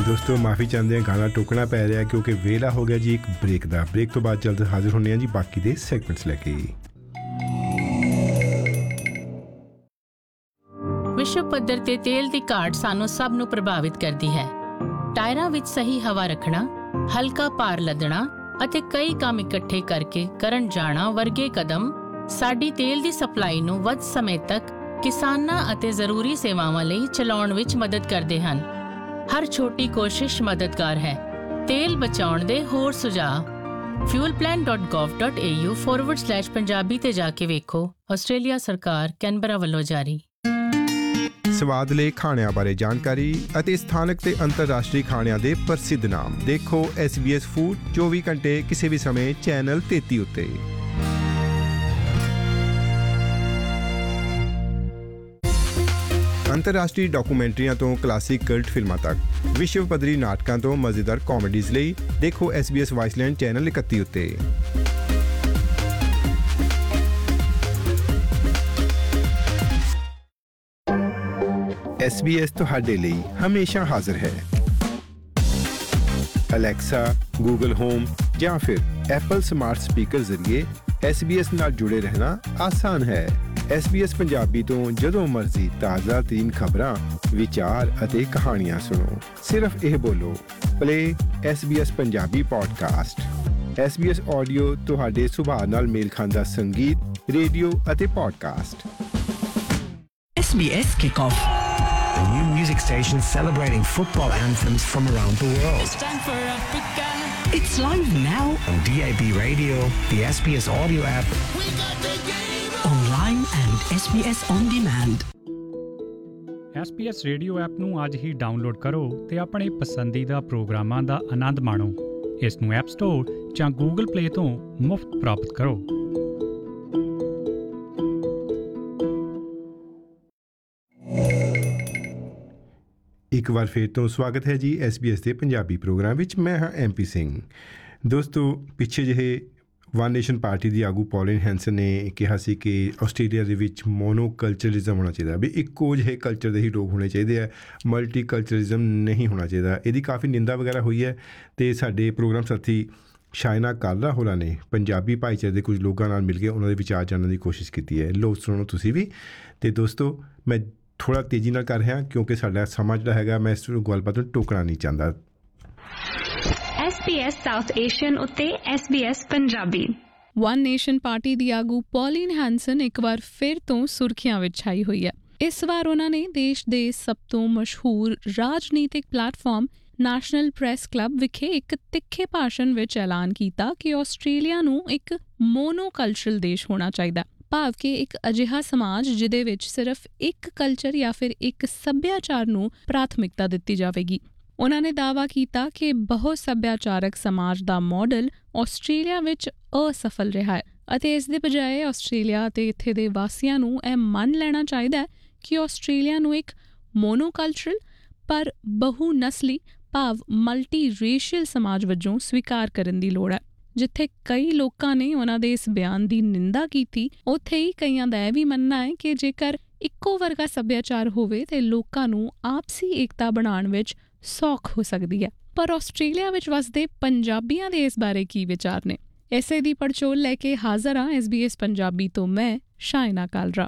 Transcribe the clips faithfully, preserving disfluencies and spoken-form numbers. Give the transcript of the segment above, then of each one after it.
ਦੋਸਤੋ ਮਾਫੀ ਚਾਹੁੰਦੇ ਹਾਂ, ਗਾਣਾ ਟੋਕਣਾ ਪੈ ਰਿਹਾ ਕਿਉਂਕਿ ਵੇਲਾ ਹੋ ਗਿਆ ਜੀ ਇੱਕ ਬ੍ਰੇਕ ਦਾ। ਬ੍ਰੇਕ ਤੋਂ ਬਾਅਦ ਜਲਦ ਹਾਜ਼ਰ ਹੁੰਦੇ ਹਾਂ ਜੀ ਬਾਕੀ ਦੇ ਸੈਗਮੈਂਟਸ ਲੈ ਕੇ। ਵਿਸ਼ਵ ਪੱਧਰ ਤੇ ਤੇਲ ਦੀ ਘਾਟ ਸਾਨੂੰ ਸਭ ਨੂੰ ਪ੍ਰਭਾਵਿਤ ਕਰਦੀ ਹੈ। ਟਾਇਰਾਂ ਵਿੱਚ ਸਹੀ ਹਵਾ ਰੱਖਣਾ, ਹਲਕਾ ਭਾਰ ਲੱਦਣਾ ਅਤੇ ਕਈ ਕੰਮ ਇਕੱਠੇ ਕਰਕੇ ਕਰਨ ਜਾਣਾ ਵਰਗੇ ਕਦਮ ਸਾਡੀ ਤੇਲ ਦੀ ਸਪਲਾਈ ਨੂੰ ਵੱਧ ਸਮੇਂ ਤੱਕ ਕਿਸਾਨਾਂ ਅਤੇ ਜ਼ਰੂਰੀ ਸੇਵਾਵਾਂ ਲਈ ਚਲਾਉਣ ਵਿੱਚ ਮਦਦ ਕਰਦੇ ਹਨ। ਹਰ ਛੋਟੀ ਕੋਸ਼ਿਸ਼ ਮਦਦਗਾਰ ਹੈ। ਤੇਲ ਬਚਾਉਣ ਦੇ ਹੋਰ ਸੁਝਾਅ fuel plan dot ਗੋਵ dot A you forward slash Punjabi ਤੇ ਜਾ ਕੇ ਵੇਖੋ। ਆਸਟ੍ਰੇਲੀਆ ਸਰਕਾਰ ਕੈਨਬਰਾ ਵੱਲੋਂ ਜਾਰੀ। ਸਵਾਦ ਲਈ ਖਾਣਿਆਂ ਬਾਰੇ ਜਾਣਕਾਰੀ ਅਤੇ ਸਥਾਨਕ ਤੇ ਅੰਤਰਰਾਸ਼ਟਰੀ ਖਾਣਿਆਂ ਦੇ ਪ੍ਰਸਿੱਧ ਨਾਮ ਦੇਖੋ ਐਸ ਬੀ ਐਸ ਫੂਡ ਚੌਵੀ ਘੰਟੇ ਕਿਸੇ ਵੀ ਸਮੇਂ ਚੈਨਲ ਤੇਤੀ ਉੱਤੇ। ਅੰਤਰਰਾਸ਼ਟਰੀ ਡਾਕੂਮੈਂਟਰੀਆਂ ਤੋਂ ਕਲਾਸਿਕ ਕਲਟ ਫਿਲਮਾਂ ਤੱਕ, ਵਿਸ਼ਵ ਪੱਧਰੀ ਨਾਟਕਾਂ ਤੋਂ ਮਜ਼ੇਦਾਰ ਕਾਮੇਡੀਜ਼ ਲਈ ਦੇਖੋ ਐਸ ਬੀ ਐਸ ਵਾਈਸਲੈਂਡ ਚੈਨਲ ਇਕੱਤੀ ਉੱਤੇ। ਐਸ ਬੀ ਐਸ ਤੁਹਾਡੇ ਲਈ ਹਮੇਸ਼ਾ ਹਾਜ਼ਰ ਹੈ। ਅਲੈਕਸਾ, ਗੂਗਲ ਹੋਮ ਜਾਂ ਫਿਰ ਐਪਲ ਸਮਾਰਟ ਸਪੀਕਰ ਜ਼ਰੀਏ ਐਸ ਬੀ ਐਸ ਨਾਲ ਜੁੜੇ ਰਹਿਣਾ ਆਸਾਨ ਹੈ। ਐਸ ਬੀ ਐਸ ਪੰਜਾਬੀ ਤੋਂ ਜਦੋਂ ਮਰਜ਼ੀ ਤਾਜ਼ਾ ਤਰੀਨ ਖਬਰਾਂ, ਵਿਚਾਰ ਅਤੇ ਕਹਾਣੀਆਂ ਸੁਣੋ। ਸਿਰਫ ਇਹ ਬੋਲੋ play S B S Punjabi podcast. S B S audio ਤੁਹਾਡੇ ਸੁਭਾਅ ਨਾਲ ਮੇਲ ਖਾਂਦਾ ਸੰਗੀਤ, ਰੇਡੀਓ ਅਤੇ podcast. S B S Kickoff, a new music station celebrating football anthems from around the world. It's time for Africa. It's live now on D A B Radio, the S B S audio app, We got the game online and S B S on demand. S B S radio app ਨੂੰ ਅੱਜ ਹੀ download ਕਰੋ ਤੇ ਆਪਣੇ ਪਸੰਦੀਦਾ ਪ੍ਰੋਗਰਾਮਾਂ ਦਾ ਆਨੰਦ ਮਾਣੋ। ਇਸ ਨੂੰ app store ਜਾਂ ਗੂਗਲ ਪਲੇ ਤੋਂ ਮੁਫਤ ਪ੍ਰਾਪਤ ਕਰੋ। ਇੱਕ ਵਾਰ ਫਿਰ ਤੋਂ ਸਵਾਗਤ ਹੈ ਜੀ ਐਸ ਬੀ ਐਸ ਦੇ ਪੰਜਾਬੀ ਪ੍ਰੋਗਰਾਮ ਵਿੱਚ। ਮੈਂ ਹਾਂ ਐਮ ਪੀ ਸਿੰਘ। ਦੋਸਤੋ ਪਿੱਛੇ ਜਿਹੇ ਵਨ ਨੇਸ਼ਨ ਪਾਰਟੀ ਦੀ ਆਗੂ ਪੌਲਿਨ ਹੈਂਸਨ ਨੇ ਕਿਹਾ ਸੀ ਕਿ ਆਸਟ੍ਰੇਲੀਆ ਦੇ ਵਿੱਚ ਮੋਨੋ ਕਲਚਰਲਿਜ਼ਮ ਹੋਣਾ ਚਾਹੀਦਾ, ਵੀ ਇੱਕੋ ਜਿਹੇ ਕਲਚਰ ਦੇ ਹੀ ਲੋਕ ਹੋਣੇ ਚਾਹੀਦੇ ਆ, ਮਲਟੀ ਕਲਚਰਲਿਜ਼ਮ ਨਹੀਂ ਹੋਣਾ ਚਾਹੀਦਾ। ਇਹਦੀ ਕਾਫੀ ਨਿੰਦਾ ਵਗੈਰਾ ਹੋਈ ਹੈ ਅਤੇ ਸਾਡੇ ਪ੍ਰੋਗਰਾਮ ਸਾਥੀ ਸ਼ਾਇਨਾ ਕਾਲਰਾ ਹੋਰਾਂ ਨੇ ਪੰਜਾਬੀ ਭਾਈਚਾਰੇ ਦੇ ਕੁਝ ਲੋਕਾਂ ਨਾਲ ਮਿਲ ਕੇ ਉਹਨਾਂ ਦੇ ਵਿਚਾਰ ਜਾਣਨ ਦੀ ਕੋਸ਼ਿਸ਼ ਕੀਤੀ ਹੈ। ਲੋ ਸੁਣੋ ਤੁਸੀਂ ਵੀ। ਅਤੇ ਦੋਸਤੋ ਮੈਂ ਥੋੜ੍ਹਾ ਤੇਜ਼ੀ ਨਾਲ ਕਰ ਰਿਹਾ ਕਿਉਂਕਿ ਸਾਡਾ ਸਮਾਂ ਜਿਹੜਾ ਹੈਗਾ, ਮੈਂ ਇਸ ਗੱਲਬਾਤ ਨੂੰ ਟੋਕਣਾ ਨਹੀਂ ਚਾਹੁੰਦਾ। S B S south Asian ਉੱਤੇ S B S Punjabi. One nation party ਦੀ ਆਗੂ ਪੌਲਿਨ ਹੈਂਸਨ ਇੱਕ ਵਾਰ ਫਿਰ ਤੋਂ ਸੁਰਖੀਆਂ ਵਿੱਚ ਛਾਈ ਹੋਈ ਹੈ। ਇਸ ਵਾਰ ਉਹਨਾਂ ਨੇ ਦੇਸ਼ ਦੇ ਸਭ ਤੋਂ ਮਸ਼ਹੂਰ ਰਾਜਨੀਤਿਕ ਪਲੇਟਫਾਰਮ ਨੈਸ਼ਨਲ ਪ੍ਰੈਸ ਕਲੱਬ ਵਿਖੇ ਇੱਕ ਤਿੱਖੇ ਭਾਸ਼ਣ ਵਿੱਚ ਐਲਾਨ ਕੀਤਾ ਕਿ ਆਸਟ੍ਰੇਲੀਆ ਨੂੰ ਇੱਕ ਮੋਨੋਕਲਚਰਲ ਦੇਸ਼ ਹੋਣਾ ਚਾਹੀਦਾ, ਭਾਵ ਕਿ ਇੱਕ ਅਜਿਹਾ ਸਮਾਜ ਜਿਹਦੇ ਵਿੱਚ ਸਿਰਫ ਇੱਕ ਕਲਚਰ ਜਾਂ ਫਿਰ ਇੱਕ ਸੱਭਿਆਚਾਰ ਨੂੰ ਪ੍ਰਾਥਮਿਕਤਾ ਦਿੱਤੀ ਜਾਵੇਗੀ। ਉਹਨਾਂ ਨੇ ਦਾਅਵਾ ਕੀਤਾ ਕਿ ਬਹੁ ਸੱਭਿਆਚਾਰਕ ਸਮਾਜ ਦਾ ਮਾਡਲ ਆਸਟ੍ਰੇਲੀਆ ਵਿੱਚ ਅਸਫਲ ਰਿਹਾ ਹੈ ਅਤੇ ਇਸ ਦੇ ਬਜਾਏ ਆਸਟ੍ਰੇਲੀਆ ਅਤੇ ਇੱਥੇ ਦੇ ਵਾਸੀਆਂ ਨੂੰ ਇਹ ਮੰਨ ਲੈਣਾ ਚਾਹੀਦਾ ਹੈ ਕਿ ਆਸਟ੍ਰੇਲੀਆ ਨੂੰ ਇੱਕ ਮੋਨੋਕਲਚਰਲ ਪਰ ਬਹੁ ਨਸਲੀ ਭਾਵ ਮਲਟੀ ਰੇਸ਼ੀਅਲ ਸਮਾਜ ਵਜੋਂ ਸਵੀਕਾਰ ਕਰਨ ਦੀ ਲੋੜ ਹੈ। ਜਿੱਥੇ ਕਈ ਲੋਕਾਂ ਨੇ ਉਹਨਾਂ ਦੇ ਇਸ ਬਿਆਨ ਦੀ ਨਿੰਦਾ ਕੀਤੀ, ਉੱਥੇ ਹੀ ਕਈਆਂ ਦਾ ਇਹ ਵੀ ਮੰਨਣਾ ਹੈ ਕਿ ਜੇਕਰ ਇੱਕੋ ਵਰਗਾ ਸੱਭਿਆਚਾਰ ਹੋਵੇ ਤੇ ਲੋਕਾਂ ਨੂੰ ਆਪਸੀ ਏਕਤਾ ਬਣਾਉਣ ਵਿੱਚ ਸੌਖ ਹੋ ਸਕਦੀ ਹੈ। ਪਰ ਆਸਟ੍ਰੇਲੀਆ ਵਿੱਚ ਵਸਦੇ ਪੰਜਾਬੀਆਂ ਦੇ ਇਸ ਬਾਰੇ ਕੀ ਵਿਚਾਰ ਨੇ? ਇਸੇ ਦੀ ਪੜਚੋਲ ਲੈ ਕੇ ਹਾਜ਼ਰ ਹਾਂ ਐਸ ਬੀ ਐਸ ਪੰਜਾਬੀ ਤੋਂ ਮੈਂ Shaina Kalra.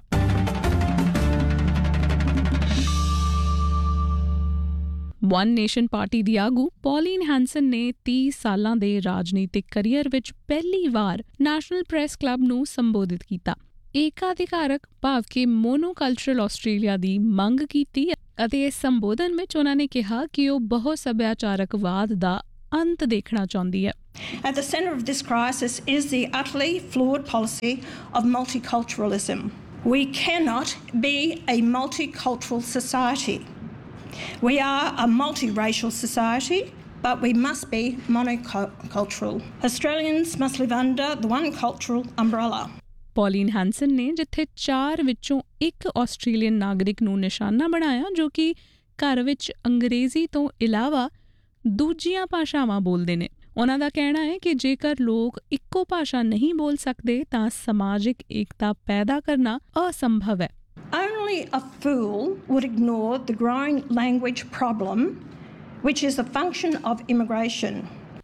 One nation party ਦੀ ਆਗੂ ਪੌਲਿਨ ਹੈਂਸਨ ਨੇ ਤੀਹ ਸਾਲਾਂ ਦੇ ਰਾਜਨੀਤਿਕ ਕਰੀਅਰ ਵਿੱਚ ਪਹਿਲੀ ਵਾਰ ਨੈਸ਼ਨਲ ਪ੍ਰੈਸ ਕਲੱਬ ਨੂੰ ਸੰਬੋਧਿਤ ਕੀਤਾ। ਏਕਾਧਿਕਾਰਕ ਭਾਵ ਕਿ ਮੋਨੋਕਲਚਰਲ ਆਸਟ੍ਰੇਲੀਆ ਦੀ ਮੰਗ ਕੀਤੀ ਅਤੇ ਇਸ ਸੰਬੋਧਨ ਵਿੱਚ ਉਹਨਾਂ ਨੇ ਕਿਹਾ ਕਿ ਉਹ ਬਹੁ ਸੱਭਿਆਚਾਰਕਵਾਦ ਦਾ ਅੰਤ ਦੇਖਣਾ ਚਾਹੁੰਦੀ ਹੈ। At the centre of this crisis is the utterly flawed policy of multiculturalism. We cannot be a multicultural society. We are a multiracial society, but we must be monocultural. Australians must live under the one cultural umbrella. ਪੌਲਿਨ ਹੈਂਸਨ ਨੇ ਜਿੱਥੇ ਚਾਰ ਵਿੱਚੋਂ ਇੱਕ Australian ਨਾਗਰਿਕ ਨੂੰ ਨਿਸ਼ਾਨਾ ਬਣਾਇਆ ਜੋ ਕਿ ਘਰ ਵਿੱਚ ਅੰਗਰੇਜ਼ੀ ਤੋਂ ਇਲਾਵਾ ਦੂਜੀਆਂ ਭਾਸ਼ਾਵਾਂ ਬੋਲਦੇ ਨੇ, ਉਹਨਾਂ ਦਾ ਕਹਿਣਾ ਹੈ ਕਿ ਜੇਕਰ ਲੋਕ ਇੱਕੋ ਭਾਸ਼ਾ ਨਹੀਂ ਬੋਲ ਸਕਦੇ ਤਾਂ ਸਮਾਜਿਕ ਏਕਤਾ ਪੈਦਾ ਕਰਨਾ ਅਸੰਭਵ ਹੈ। Only a fool would ignore the growing language problem which is a function of immigration.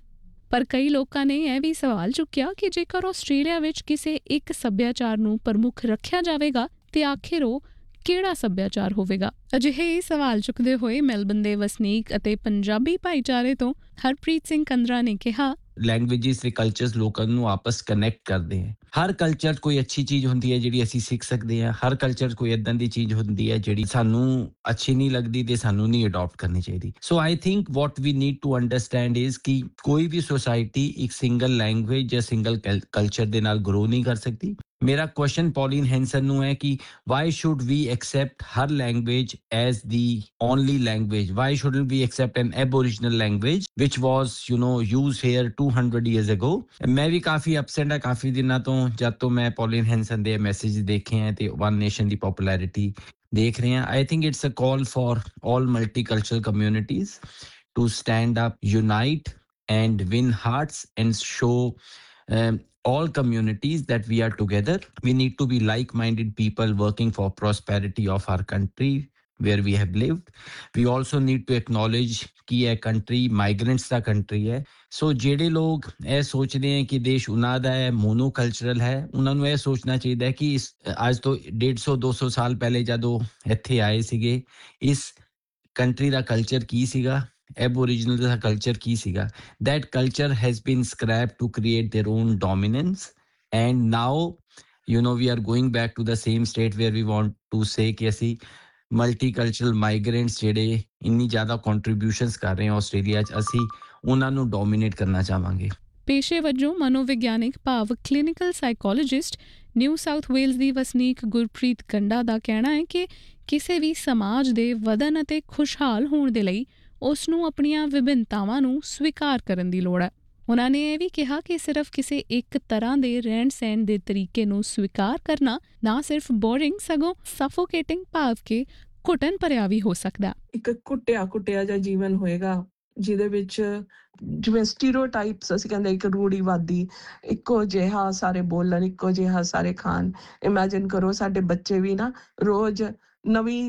ਪਰ ਕਈ ਲੋਕਾਂ ਨੇ ਇਹ ਵੀ ਸਵਾਲ ਚੁੱਕਿਆ ਕਿ ਜੇਕਰ ਆਸਟ੍ਰੇਲੀਆ ਵਿੱਚ ਕਿਸੇ ਇੱਕ ਸੱਭਿਆਚਾਰ ਨੂੰ ਪ੍ਰਮੁੱਖ ਰੱਖਿਆ ਜਾਵੇਗਾ ਤੇ ਆਖਿਰ ਉਹ ਕਿਹੜਾ ਸੱਭਿਆਚਾਰ ਹੋਵੇਗਾ। ਅਜਿਹੇ ਹੀ ਸਵਾਲ ਚੁੱਕਦੇ ਹੋਏ ਮੈਲਬਨ ਦੇ ਵਸਨੀਕ ਅਤੇ ਪੰਜਾਬੀ ਭਾਈਚਾਰੇ ਤੋਂ ਹਰਪ੍ਰੀਤ ਸਿੰਘ ਕੰਦਰਾ ਨੇ ਕਿਹਾ, ਲੈਂਗੁਏਜਿਸ ਤੇ ਕਲਚਰਸ ਲੋਕਾਂ ਨੂੰ ਆਪਸ ਕਨੈਕਟ ਕਰਦੇ ਹੈ। ਹਰ ਕਲਚਰ ਕੋਈ ਅੱਛੀ ਚੀਜ਼ ਹੁੰਦੀ ਹੈ ਜਿਹੜੀ ਅਸੀਂ ਸਿੱਖ ਸਕਦੇ ਹਾਂ, ਹਰ ਕਲਚਰ ਕੋਈ ਇਦਾਂ ਦੀ ਚੀਜ਼ ਹੁੰਦੀ ਹੈ ਜਿਹੜੀ ਸਾਨੂੰ ਅੱਛੀ ਨਹੀਂ ਲੱਗਦੀ ਤੇ ਸਾਨੂੰ ਨਹੀਂ ਅਡਾਪਟ ਕਰਨੀ ਚਾਹੀਦੀ। ਸੋ I think what we need to understand is ਕਿ ਕੋਈ ਵੀ ਸੋਸਾਇਟੀ ਇੱਕ ਸਿੰਗਲ ਲੈਂਗੁਏਜ ਜਾਂ ਸਿੰਗਲ ਕਲਚਰ ਦੇ ਨਾਲ ਗਰੋ ਨਹੀਂ ਕਰ ਸਕਦੀ। ਮੇਰਾ ਕੁਐਸਚਨ ਪੌਲਿਨ ਹੈਂਸਨ ਨੂੰ ਹੈ ਕਿ why should we accept Har language as the only language? Y shouldn't we accept N Aboriginal language which was you know use hair two hundred years ago? ਮੈਂ ਵੀ ਕਾਫੀ ਅਪਸੈਟ ਹਾਂ ਕਾਫੀ ਦਿਨਾਂ ਤੋਂ ਜਦ ਤੋਂ ਮੈਂ ਪੌਲਿਨ ਹੈਂਸਨ ਦੇ ਮੈਸੇਜ ਦੇਖੇ ਹੈ ਤੇ ਵਨ ਨੇਸ਼ਨ ਦੀ ਪੋਪੂਲੈਰਿਟੀ ਦੇਖ ਰਹੇ ਹਾਂ। I think it's a call for all multicultural communities to stand up, unite and win hearts and show um, all communities that we are together. We need to be like-minded people working for prosperity of our country where we have lived. We also need to acknowledge कि यह country migrants ਦਾ country ਹੈ। ਸੋ ਜਿਹੜੇ ਲੋਕ ਇਹ ਸੋਚਦੇ ਹੈ ਕਿ ਦੇਸ਼ ਉਹਨਾਂ ਦਾ ਹੈ, ਮੋਨੋਕਲਚਰਲ ਹੈ, ਉਹਨਾਂ ਨੂੰ ਇਹ ਸੋਚਣਾ ਚਾਹੀਦਾ ਹੈ ਕਿ ਇਸ ਅੱਜ ਤੋਂ ਡੇਢ ਸੌ ਦੋ ਸੌ ਸਾਲ ਪਹਿਲੇ ਜਦੋਂ ਇੱਥੇ ਆਏ ਸੀਗੇ ਇਸ ਕੰਟਰੀ ਦਾ ਕਲਚਰ ਕੀ ਸੀਗਾ, Aboriginal ਦਾ culture ਕੀ ਸੀਗਾ। That culture has been scrapped to create their own dominance and now you know we are going back to the same state where we want to say ਕਿ ਅਸੀਂ multicultural migrants ਜਿਹੜੇ ਇੰਨੀ ਜ਼ਿਆਦਾ contributions ਕਰ ਰਹੇ ਹਾਂ Australia 'ਚ ਅਸੀਂ ਉਹਨਾਂ ਨੂੰ dominate ਕਰਨਾ ਚਾਹਾਂਗੇ। ਪੇਸ਼ੇ ਵਜੋਂ ਮਨੋਵਿਗਿਆਨਿਕ ਭਾਵ clinical psychologist new south Wales ਦੀ ਵਸਨੀਕ ਗੁਰਪ੍ਰੀਤ ਕੰਡਾ ਦਾ ਕਹਿਣਾ ਹੈ ਕਿ ਕਿਸੇ ਵੀ ਸਮਾਜ ਦੇ ਵਧਣ ਅਤੇ ਖੁਸ਼ਹਾਲ ਹੋਣ ਦੇ ਲਈ ਉਸ ਨੂੰ ਆਪਣੀਆਂ ਵਿਭਿੰਨਤਾਵਾਂ ਨੂੰ ਸਵੀਕਾਰ ਕਰਨ ਦੀ ਲੋੜ ਹੈ। ਉਹਨਾਂ ਨੇ ਇਹ ਵੀ ਕਿਹਾ ਕਿ ਸਿਰਫ ਕਿਸੇ ਇੱਕ ਤਰ੍ਹਾਂ ਦੇ ਰਹਿਣ ਸਹਿਣ ਦੇ ਤਰੀਕੇ ਨੂੰ ਸਵੀਕਾਰ ਕਰਨਾ ਨਾ ਸਿਰਫ ਬੋਰਿੰਗ ਸਗੋਂ ਸਫੋਕੇਟਿੰਗ ਭਾਵ ਕਿ ਘੁਟਨ ਭਰਿਆ ਵੀ ਹੋ ਸਕਦਾ। ਇੱਕ ਘੁੱਟਿਆ ਘੁੱਟਿਆ ਜਿਹਾ ਜੀਵਨ ਹੋਏਗਾ ਜਿਹਦੇ ਵਿੱਚ ਜਿਵੇਂ ਸਟੀਰੀਓਟਾਈਪਸ ਅਸੀਂ ਕਹਿੰਦੇ ਇੱਕ ਰੂੜੀਵਾਦੀ ਇੱਕੋ ਜਿਹਾ ਸਾਰੇ ਬੋਲਣ, ਇੱਕੋ ਜਿਹਾ ਸਾਰੇ ਖਾਣ। ਇਮੈਜਿਨ ਕਰੋ ਸਾਡੇ ਬੱਚੇ ਵੀ ਨਾ ਰੋਜ਼ ਨਵੀਂ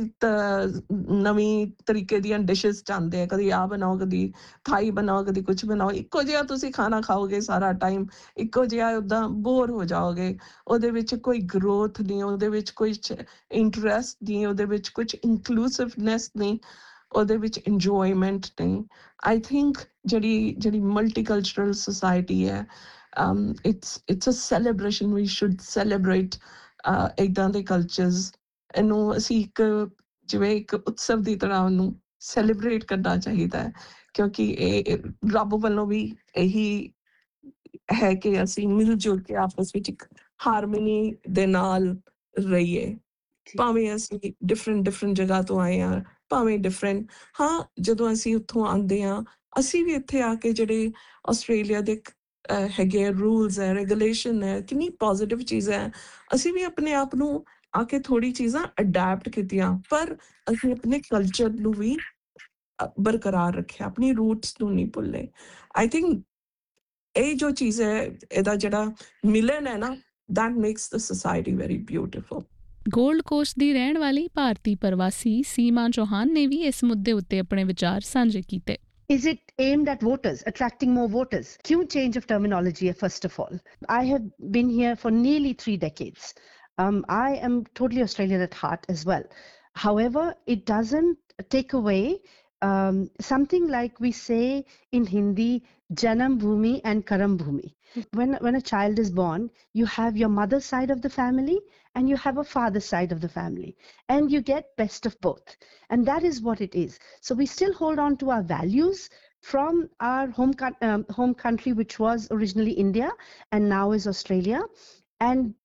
ਨਵੀਂ ਤਰੀਕੇ ਦੀਆਂ ਡਿਸ਼ਿਸ ਚਾਹੁੰਦੇ ਆ, ਕਦੀ ਆਹ ਬਣਾਓ, ਕਦੀ ਥਾਈ ਬਣਾਓ, ਕਦੀ ਕੁਛ ਬਣਾਓ। ਇੱਕੋ ਜਿਹਾ ਤੁਸੀਂ ਖਾਣਾ ਖਾਓਗੇ ਸਾਰਾ ਟਾਈਮ, ਇੱਕੋ ਜਿਹਾ ਉੱਦਾਂ ਬੋਰ ਹੋ ਜਾਓਗੇ। ਉਹਦੇ ਵਿੱਚ ਕੋਈ ਗਰੋਥ ਨਹੀਂ, ਉਹਦੇ ਵਿੱਚ ਕੋਈ ਇੰਟਰਸਟ ਨਹੀਂ, ਉਹਦੇ ਵਿੱਚ ਕੁਛ ਇਨਕਲੂਸਿਵਨੈਸ ਨਹੀਂ, ਉਹਦੇ ਵਿੱਚ ਇੰਜੋਇਮੈਂਟ ਨਹੀਂ। ਆਈ ਥਿੰਕ ਜਿਹੜੀ ਜਿਹੜੀ ਮਲਟੀਕਲਚਰਲ ਸੋਸਾਇਟੀ ਹੈ it's it's a celebration. We should celebrate ਇੱਦਾਂ ਦੇ ਕਲਚਰਸ। ਇਹਨੂੰ ਅਸੀਂ ਇੱਕ ਜਿਵੇਂ ਇੱਕ ਉਤਸਵ ਦੀ ਤਰ੍ਹਾਂ ਉਹਨੂੰ ਸੈਲੀਬ੍ਰੇਟ ਕਰਨਾ ਚਾਹੀਦਾ ਹੈ ਕਿਉਂਕਿ ਇਹ ਰੱਬ ਵੱਲੋਂ ਵੀ ਇਹੀ ਹੈ ਕਿ ਅਸੀਂ ਮਿਲ ਜੁਲ ਕੇ ਆਪਸ ਵਿੱਚ ਇੱਕ ਹਾਰਮਨੀ ਦੇ ਨਾਲ ਰਹੀਏ। ਭਾਵੇਂ ਅਸੀਂ ਡਿਫਰੈਂਟ ਡਿਫਰੈਂਟ ਜਗ੍ਹਾ ਤੋਂ ਆਏ ਹਾਂ, ਭਾਵੇਂ ਡਿਫਰੈਂਟ ਹਾਂ ਜਦੋਂ ਅਸੀਂ ਉੱਥੋਂ ਆਉਂਦੇ ਹਾਂ ਅਸੀਂ ਵੀ ਇੱਥੇ ਆ ਕੇ ਜਿਹੜੇ ਆਸਟ੍ਰੇਲੀਆ ਦੇ ਹੈਗੇ ਰੂਲਸ ਹੈ, ਰੈਗੂਲੇਸ਼ਨ ਹੈ, ਕਿੰਨੀ ਪੋਜ਼ੀਟਿਵ ਚੀਜ਼ ਹੈ। ਅਸੀਂ ਵੀ ਆਪਣੇ ਆਪ ਨੂੰ ਆ ਕੇ ਥੋੜੀ ਚੀਜ਼ਾਂ ਅਡੈਪਟ ਕੀਤੀਆਂ ਪਰ ਅਸੀਂ ਆਪਣੇ ਕਲਚਰ ਨੂੰ ਵੀ ਬਰਕਰਾਰ ਰੱਖਿਆ, ਆਪਣੀ ਰੂਟਸ ਨੂੰ ਨਹੀਂ ਭੁੱਲੇ। ਆਈ ਥਿੰਕ ਇਹ ਜੋ ਚੀਜ਼ ਹੈ ਇਹਦਾ ਜਿਹੜਾ ਮਿਲਨ ਹੈ ਨਾ that makes the society very beautiful. Gold cost ਦੀ ਰਹਿਣ ਵਾਲੀ ਭਾਰਤੀ ਪ੍ਰਵਾਸੀ ਸੀਮਾ ਚੌਹਾਨ ਨੇ ਵੀ ਇਸ ਮੁੱਦੇ ਉੱਤੇ ਆਪਣੇ ਵਿਚਾਰ ਸਾਂਝੇ ਕੀਤੇ। Is it aimed at voters, attracting more voters? Q change of terminology, first of all. I have been here for nearly three decades. Um, I am totally Australian at heart as well. However, it doesn't take away um, something like we say in Hindi, Janam Bhumi and Karam Bhumi. When, when a child is born, you have your mother's side of the family and you have a father's side of the family. And you get best of both. And that is what it is. So we still hold on to our values from our home, um, home country, which was originally India and now is Australia. And